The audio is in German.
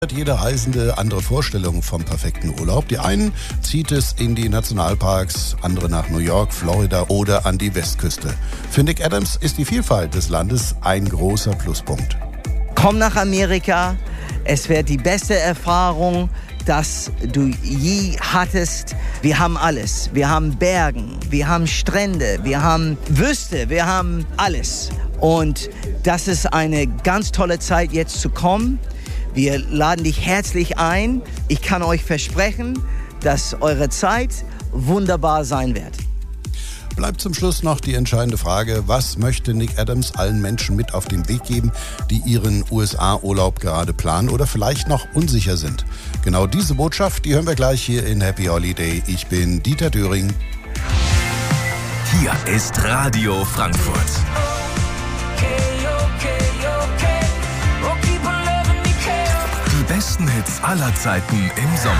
Hat jeder Reisende andere Vorstellungen vom perfekten Urlaub. Die einen zieht es in die Nationalparks, andere nach New York, Florida oder an die Westküste. Für Nick Adams ist die Vielfalt des Landes ein großer Pluspunkt. Komm nach Amerika, es wird die beste Erfahrung, dass du je hattest. Wir haben alles. Wir haben Bergen, wir haben Strände, wir haben Wüste, wir haben alles. Und das ist eine ganz tolle Zeit, jetzt zu kommen. Wir laden dich herzlich ein. Ich kann euch versprechen, dass eure Zeit wunderbar sein wird. Bleibt zum Schluss noch die entscheidende Frage: Was möchte Nick Adams allen Menschen mit auf den Weg geben, die ihren USA-Urlaub gerade planen oder vielleicht noch unsicher sind? Genau diese Botschaft, die hören wir gleich hier in Happy Holiday. Ich bin Dieter Döring. Hier ist Radio Frankfurt. Die besten Hits aller Zeiten im Sommer.